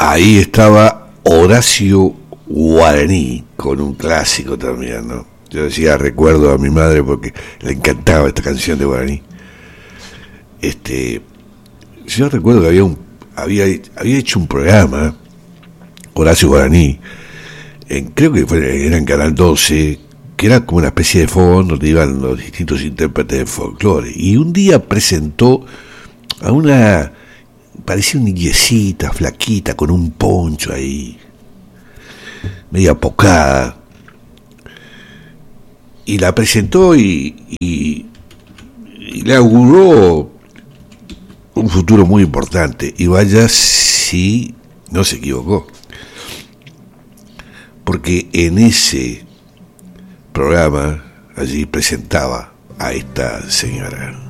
ahí estaba Horacio Guaraní con un clásico también, ¿no? Yo decía, recuerdo a mi madre porque le encantaba esta canción de Guaraní. Yo recuerdo que había hecho un programa, Horacio Guaraní, creo que era en Canal 12, que era como una especie de fogón donde iban los distintos intérpretes de folclore. Y un día presentó a una, parecía una niñecita flaquita con un poncho ahí, media pocada, y la presentó y le auguró un futuro muy importante, y vaya si no se equivocó, porque en ese programa allí presentaba a esta señora.